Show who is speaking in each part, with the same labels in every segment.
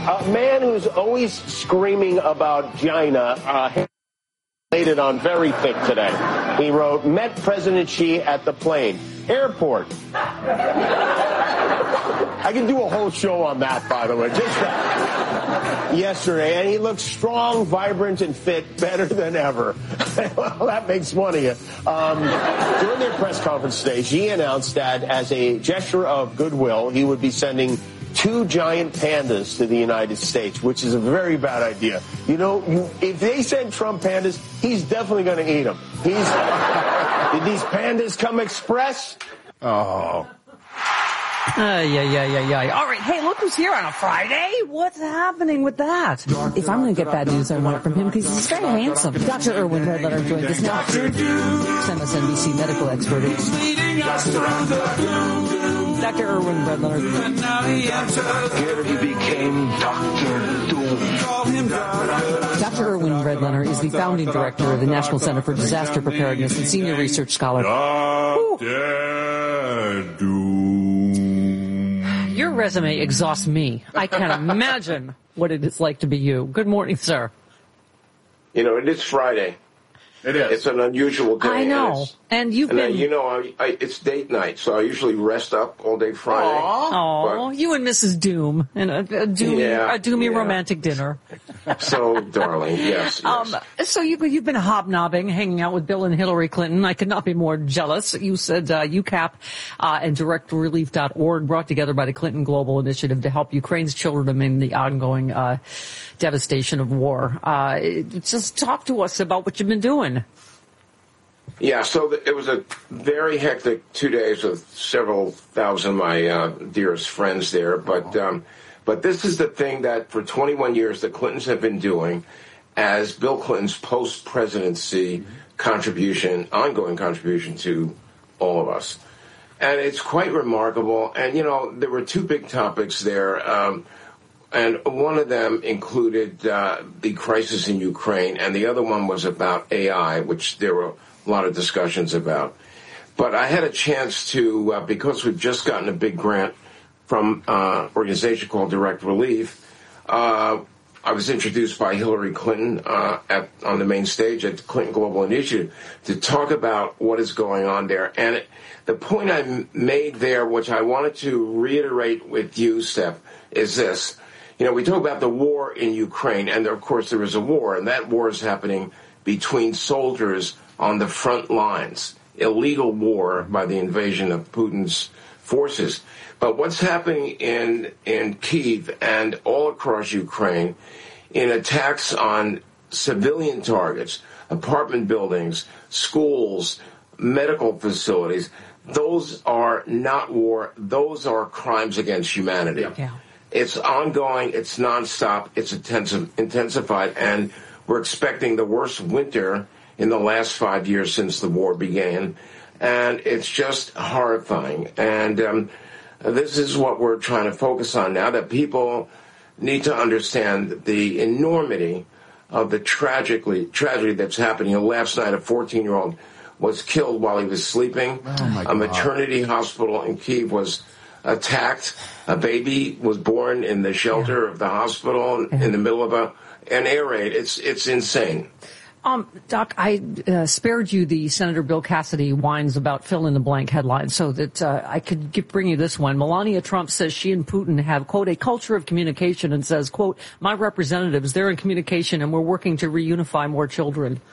Speaker 1: A man who's always screaming about China laid it on very thick today. He wrote, met President Xi at the plane. Airport. I can do a whole show on that, by the way, just yesterday. And he looks strong, vibrant, and fit, better than ever. Well, that makes one of you. During their press conference today, Xi announced that as a gesture of goodwill, he would be sending 2 giant pandas to the United States, which is a very bad idea. You know, if they send Trump pandas, he's definitely going to eat them. Did these pandas come express? Oh.
Speaker 2: Yeah. All right. Hey, look who's here on a Friday. What's happening with that?
Speaker 3: If I'm going to get bad news, I want it from him because he's very handsome. Dr. Erwin Redletter joins us now. MSNBC medical expert. Dr. Erwin Redletter.
Speaker 4: Here he became Dr. Doom.
Speaker 3: Dr. Erwin Redletter is the founding director of the National Center for Disaster Preparedness and senior research scholar.
Speaker 4: Dr. Doom.
Speaker 3: Your resume exhausts me. I can't imagine what it is like to be you. Good morning, sir.
Speaker 1: You know, it is Friday.
Speaker 5: It is.
Speaker 1: It's an unusual day.
Speaker 3: I know. And you've been...
Speaker 1: you know, it's date night, so I usually rest up all day Friday.
Speaker 3: Oh, you and Mrs. Doom. And a doomy romantic dinner.
Speaker 1: So, darling, yes.
Speaker 3: So you've been hobnobbing, hanging out with Bill and Hillary Clinton. I could not be more jealous. You said UCAP and DirectRelief.org, brought together by the Clinton Global Initiative to help Ukraine's children amid the ongoing devastation of war. Just talk to us about what you've been doing.
Speaker 1: Yeah, so it was a very hectic 2 days with several thousand of my dearest friends there. But this is the thing that for 21 years the Clintons have been doing as Bill Clinton's post-presidency ongoing contribution to all of us. And it's quite remarkable. And, you know, there were 2 big topics there. And one of them included the crisis in Ukraine, and the other one was about AI, which there were a lot of discussions about. But I had a chance to, because we've just gotten a big grant from an organization called Direct Relief, I was introduced by Hillary Clinton on the main stage at the Clinton Global Initiative to talk about what is going on there. And the point I made there, which I wanted to reiterate with you, Steph, is this. You know, we talk about the war in Ukraine, and of course there is a war, and that war is happening between soldiers on the front lines. Illegal war by the invasion of Putin's forces. But what's happening in Kyiv and all across Ukraine in attacks on civilian targets, apartment buildings, schools, medical facilities, those are not war. Those are crimes against humanity.
Speaker 3: Yeah.
Speaker 1: It's ongoing, it's nonstop, it's intensified, and we're expecting the worst winter in the last 5 years since the war began, and it's just horrifying. And this is what we're trying to focus on now, that people need to understand the enormity of the tragedy that's happening. Last night, a 14-year-old was killed while he was sleeping.
Speaker 5: Oh my God.
Speaker 1: A maternity hospital in Kyiv was attacked. A baby was born in the shelter of the hospital in the middle of an air raid. It's insane.
Speaker 3: Doc, I spared you the Senator Bill Cassidy whines about fill-in-the-blank headline so that I could bring you this one. Melania Trump says she and Putin have, quote, a culture of communication, and says, quote, my representatives, they're in communication and we're working to reunify more children.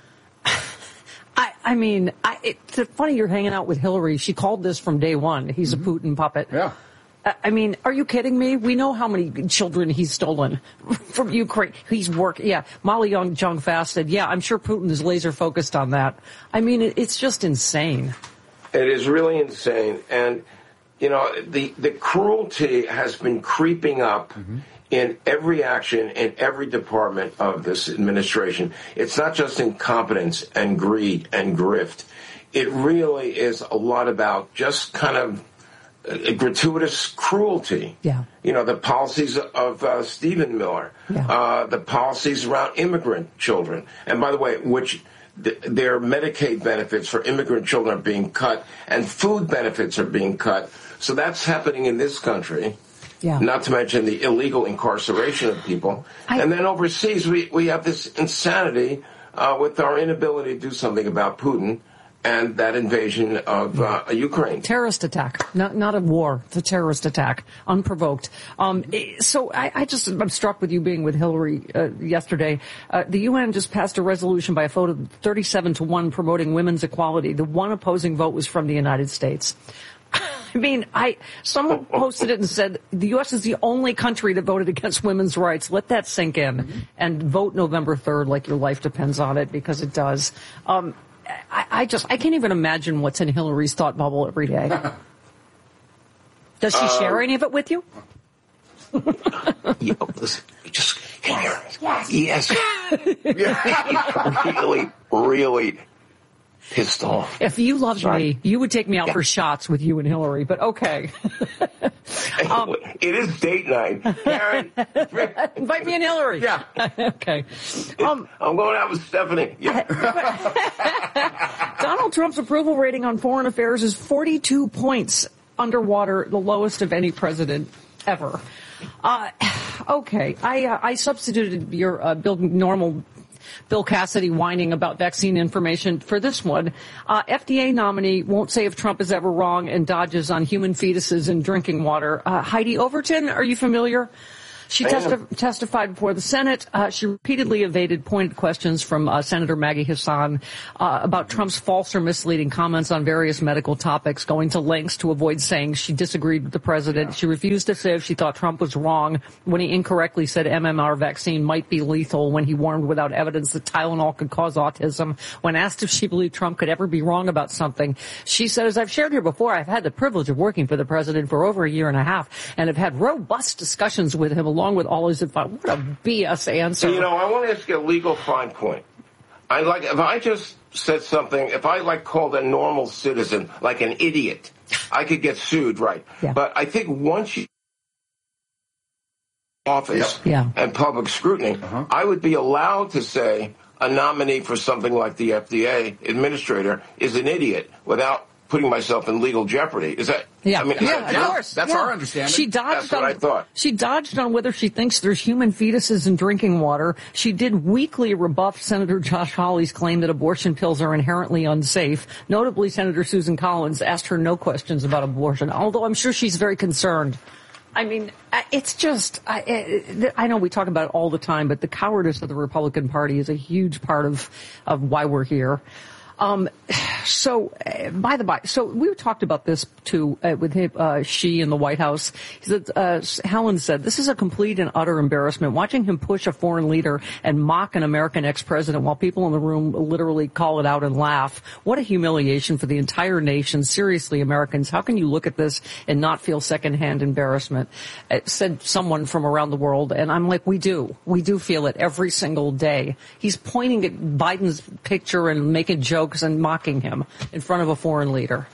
Speaker 3: I mean, it's funny you're hanging out with Hillary. She called this from day one. He's a Putin puppet.
Speaker 5: Yeah.
Speaker 3: I mean, are you kidding me? We know how many children he's stolen from Ukraine. He's working. Yeah, Molly Jong-Fast said, yeah, I'm sure Putin is laser focused on that. I mean, it's just insane.
Speaker 1: It is really insane. And, you know, the cruelty has been creeping up in every action, in every department of this administration. It's not just incompetence and greed and grift. It really is a lot about just kind of gratuitous cruelty.
Speaker 3: Yeah.
Speaker 1: You know, the policies of Stephen Miller, the policies around immigrant children. And by the way, which their Medicaid benefits for immigrant children are being cut and food benefits are being cut. So that's happening in this country.
Speaker 3: Yeah.
Speaker 1: Not to mention the illegal incarceration of people. And then overseas, we have this insanity with our inability to do something about Putin and that invasion of Ukraine.
Speaker 3: Terrorist attack, not a war. It's a terrorist attack, unprovoked. So I'm struck with you being with Hillary yesterday. The UN just passed a resolution by a vote of 37-1 promoting women's equality. The one opposing vote was from the United States. I mean, someone posted it and said the U.S. is the only country that voted against women's rights. Let that sink in and vote November 3rd like your life depends on it, because it does. I can't even imagine what's in Hillary's thought bubble every day. Does she share any of it with you?
Speaker 1: Listen, just here. Yes. Really, really pissed off.
Speaker 3: If you loved me, you would take me out for shots with you and Hillary, but okay.
Speaker 1: It is date night. Karen,
Speaker 3: invite me and Hillary.
Speaker 1: Yeah.
Speaker 3: Okay.
Speaker 1: I'm going out with Stephanie. Yeah.
Speaker 3: Donald Trump's approval rating on foreign affairs is 42 points underwater, the lowest of any president ever. Okay. I substituted your Bill Cassidy whining about vaccine information for this one. FDA nominee won't say if Trump is ever wrong and dodges on human fetuses in drinking water. Heidi Overton, are you familiar? She testified before the Senate. She repeatedly evaded pointed questions from Senator Maggie Hassan about Trump's false or misleading comments on various medical topics, going to lengths to avoid saying she disagreed with the president. She refused to say if she thought Trump was wrong when he incorrectly said MMR vaccine might be lethal, when he warned without evidence that Tylenol could cause autism. When asked if she believed Trump could ever be wrong about something, she said, as I've shared here before, I've had the privilege of working for the president for over a year and a half and have had robust discussions with him along with all his advice. What a BS answer.
Speaker 1: You know, I want to ask you a legal fine point. If I just said something, if I called a normal citizen like an idiot, I could get sued, right?
Speaker 3: Yeah.
Speaker 1: But I think once you office and public scrutiny, I would be allowed to say a nominee for something like the FDA administrator is an idiot without putting myself in legal jeopardy. Is that?
Speaker 3: Yeah,
Speaker 1: I mean,
Speaker 3: of course.
Speaker 5: That's our understanding.
Speaker 3: She dodged
Speaker 1: That's what I thought.
Speaker 3: She dodged on whether she thinks there's human fetuses in drinking water. She did weakly rebuff Senator Josh Hawley's claim that abortion pills are inherently unsafe. Notably, Senator Susan Collins asked her no questions about abortion, although I'm sure she's very concerned. I mean, it's just, I know we talk about it all the time, but the cowardice of the Republican Party is a huge part of why we're here. So, by the by, so we talked about this too with she in the White House. He said, Helen said, this is a complete and utter embarrassment. Watching him push a foreign leader and mock an American ex-president while people in the room literally call it out and laugh. What a humiliation for the entire nation. Seriously, Americans, how can you look at this and not feel secondhand embarrassment? Said someone from around the world, and I'm like, we do feel it every single day. He's pointing at Biden's picture and making jokes and mocking him in front of a foreign leader.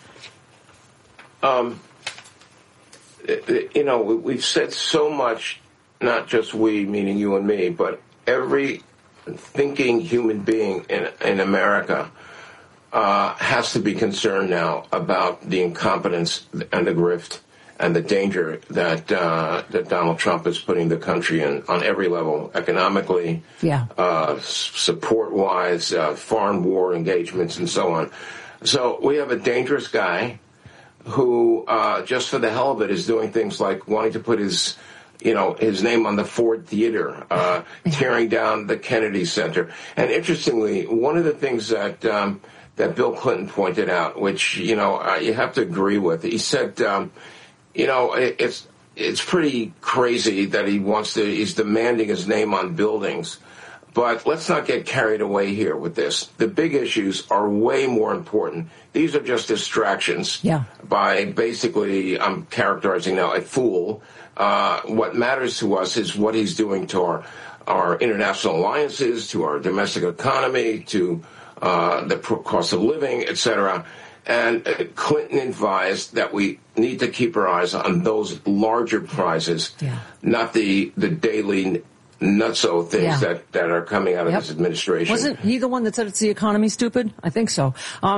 Speaker 1: You know, we've said so much, not just we, meaning you and me, but every thinking human being in America has to be concerned now about the incompetence and the grift and the danger that Donald Trump is putting the country in on every level, economically, support-wise, foreign war engagements, and so on. So we have a dangerous guy who, just for the hell of it, is doing things like wanting to put his name on the Ford Theater, tearing down the Kennedy Center. And interestingly, one of the things that Bill Clinton pointed out, which, you have to agree with, he said, it's pretty crazy that he's demanding his name on buildings. But let's not get carried away here with this. The big issues are way more important. These are just distractions by basically, I'm characterizing now, a fool. What matters to us is what he's doing to our international alliances, to our domestic economy, to the cost of living, etc. And Clinton advised that we need to keep our eyes on those larger prizes, not the daily nutso things that are coming out of this administration.
Speaker 3: Wasn't he the one that said it's the economy, stupid? I think so.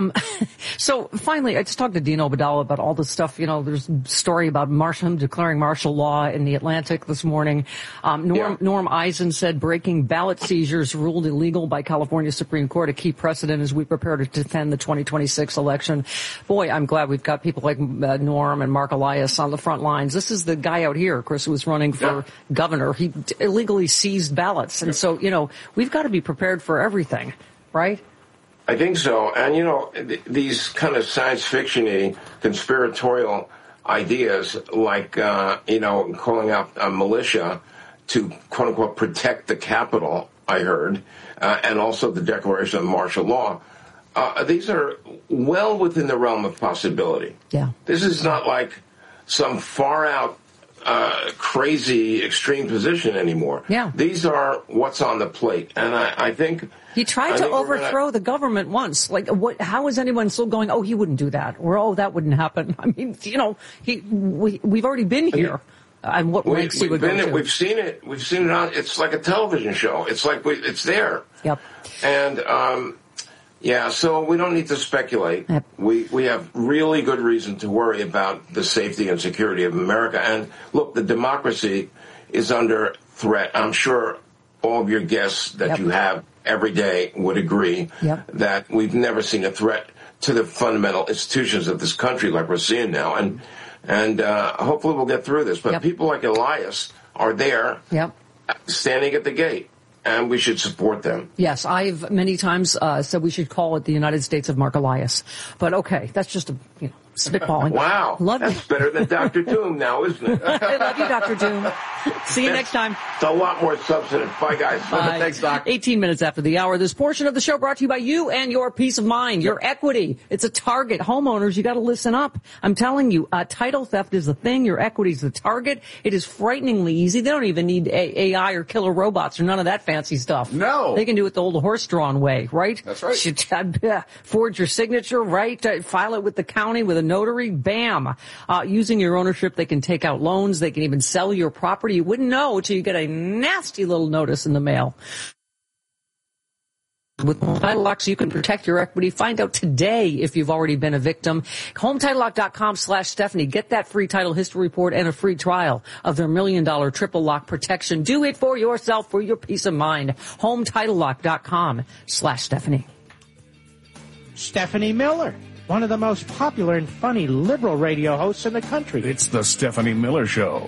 Speaker 3: So finally, I just talked to Dean Obeidallah about all this stuff. You know, there's a story about him declaring martial law in the Atlantic this morning. Norm Eisen said breaking ballot seizures ruled illegal by California Supreme Court, a key precedent as we prepare to defend the 2026 election. Boy, I'm glad we've got people like Norm and Mark Elias on the front lines. This is the guy out here, Chris, who was running for governor. He illegally seized ballots. And so, you know, we've got to be prepared for everything, right?
Speaker 1: I think so. And, you know, these kind of science fiction-y, conspiratorial ideas like, you know, calling out a militia to, quote-unquote, protect the Capitol, I heard, and also the declaration of martial law, these are well within the realm of possibility. Yeah. This is not like some far-out crazy extreme position anymore. Yeah. These are what's on the plate. And I think
Speaker 3: he tried to overthrow the government once. Like, how is anyone still going, oh, he wouldn't do that, or oh, that wouldn't happen? I mean, you know, we've already been here. And what ranks he would go to.
Speaker 1: We've seen it. We've seen it on. It's like a television show. It's like it's there. Yep. And yeah, so we don't need to speculate. Yep. We have really good reason to worry about the safety and security of America. And look, the democracy is under threat. I'm sure all of your guests that you have every day would agree that we've never seen a threat to the fundamental institutions of this country like we're seeing now. And hopefully we'll get through this. But people like Elias are there standing at the gate. And we should support them.
Speaker 3: Yes, I've many times said we should call it the United States of Mark Elias. But okay, that's just spitballing.
Speaker 1: Wow, that's better than Dr. Doom now, isn't it?
Speaker 3: I love you, Dr. Doom. See you next time.
Speaker 1: It's a lot more substantive. Bye, guys.
Speaker 3: Bye.
Speaker 1: Thanks, Doc.
Speaker 3: 18 minutes after the hour. This portion of the show brought to you by you and your peace of mind, your equity. It's a target. Homeowners, you got to listen up. I'm telling you, title theft is the thing. Your equity is the target. It is frighteningly easy. They don't even need AI or killer robots or none of that fancy stuff.
Speaker 5: No.
Speaker 3: They can do it the old horse-drawn way, right?
Speaker 5: That's right.
Speaker 3: Forge your signature, right? File it with the county, with a notary, bam. Using your ownership, they can take out loans. They can even sell your property. You wouldn't know until you get a nasty little notice in the mail. With Home Title Lock, you can protect your equity. Find out today if you've already been a victim. HomeTitleLock.com/Stephanie. Get that free title history report and a free trial of their $1 million triple lock protection. Do it for yourself, for your peace of mind. HomeTitleLock.com/Stephanie.
Speaker 6: Stephanie Miller, one of the most popular and funny liberal radio hosts in the country.
Speaker 4: It's the Stephanie Miller Show.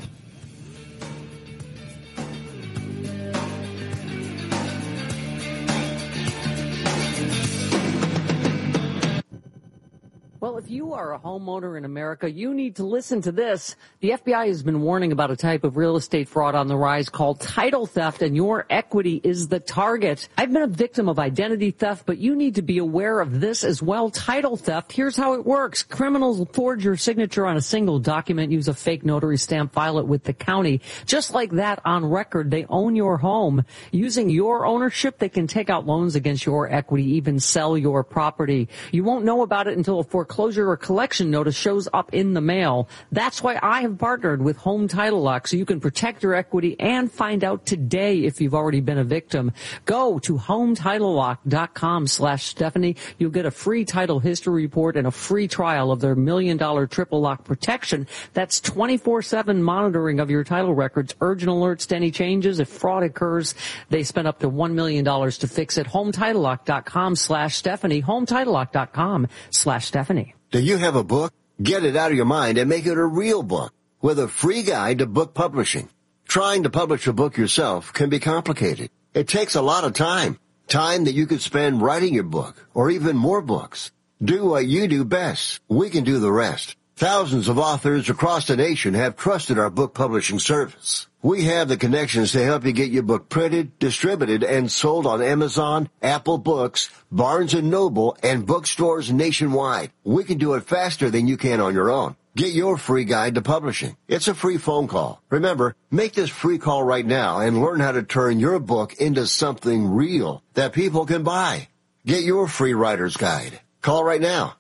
Speaker 3: Well, if you are a homeowner in America, you need to listen to this. The FBI has been warning about a type of real estate fraud on the rise called title theft, and your equity is the target. I've been a victim of identity theft, but you need to be aware of this as well. Title theft, here's how it works. Criminals will forge your signature on a single document, use a fake notary stamp, file it with the county. Just like that, on record, they own your home. Using your ownership, they can take out loans against your equity, even sell your property. You won't know about it until a foreclosure or collection notice shows up in the mail. That's why I have partnered with Home Title Lock, so you can protect your equity and find out today if you've already been a victim. Go to HomeTitleLock.com/Stephanie. You'll get a free title history report and a free trial of their $1 million triple lock protection. That's 24/7 monitoring of your title records, urgent alerts to any changes. If fraud occurs, they spend up to $1 million to fix it. HomeTitleLock.com/Stephanie. HomeTitleLock.com/Stephanie.
Speaker 7: Do you have a book? Get it out of your mind and make it a real book with a free guide to book publishing. Trying to publish a book yourself can be complicated. It takes a lot of time that you could spend writing your book or even more books. Do what you do best. We can do the rest. Thousands of authors across the nation have trusted our book publishing service. We have the connections to help you get your book printed, distributed, and sold on Amazon, Apple Books, Barnes & Noble, and bookstores nationwide. We can do it faster than you can on your own. Get your free guide to publishing. It's a free phone call. Remember, make this free call right now and learn how to turn your book into something real that people can buy. Get your free writer's guide. Call right now.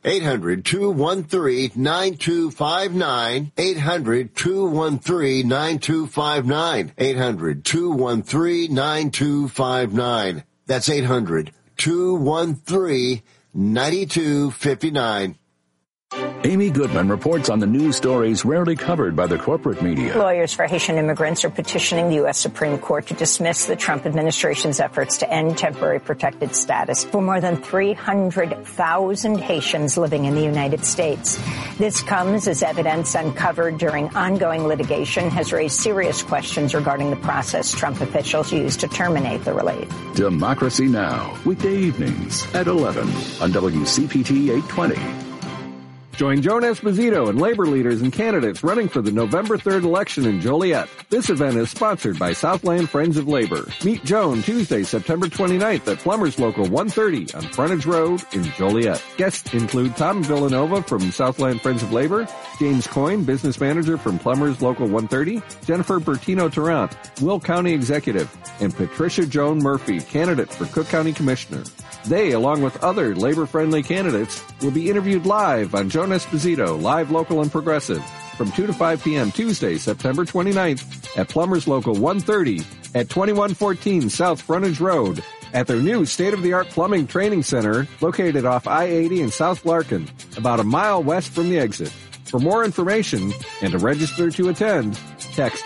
Speaker 7: 800-213-9259. 800-213-9259. 800-213-9259. That's 800-213-9259.
Speaker 4: Amy Goodman reports on the news stories rarely covered by the corporate media.
Speaker 5: Lawyers for Haitian immigrants are petitioning the U.S. Supreme Court to dismiss the Trump administration's efforts to end temporary protected status for more than 300,000 Haitians living in the United States. This comes as evidence uncovered during ongoing litigation has raised serious questions regarding the process Trump officials used to terminate the relief.
Speaker 4: Democracy Now! Weekday evenings at 11 on WCPT 820.
Speaker 8: Join Joan Esposito and labor leaders and candidates running for the November 3rd election in Joliet. This event is sponsored by Southland Friends of Labor. Meet Joan Tuesday, September 29th at Plumbers Local 130 on Frontage Road in Joliet. Guests include Tom Villanova from Southland Friends of Labor, James Coyne, business manager from Plumbers Local 130, Jennifer Bertino-Tarrant, Will County Executive, and Patricia Joan Murphy, candidate for Cook County Commissioner. They, along with other labor-friendly candidates, will be interviewed live on Joan Esposito, Live, Local, and Progressive from 2 to 5 p.m. Tuesday, September 29th at Plumbers Local 130 at 2114 South Frontage Road at their new state-of-the-art plumbing training center located off I-80 in South Larkin, about a mile west from the exit. For more information and to register to attend, text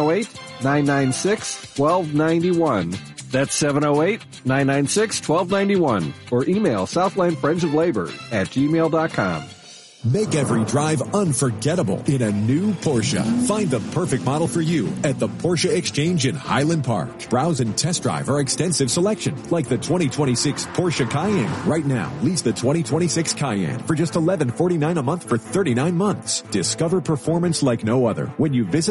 Speaker 8: 708-996-1291. That's 708-996-1291 or email Southland Friends of Labor at gmail.com.
Speaker 9: Make every drive unforgettable in a new Porsche. Find the perfect model for you at the Porsche Exchange in Highland Park. Browse and test drive our extensive selection, like the 2026 Porsche Cayenne. Right now, lease the 2026 Cayenne for just $1149 a month for 39 months. Discover performance like no other when you visit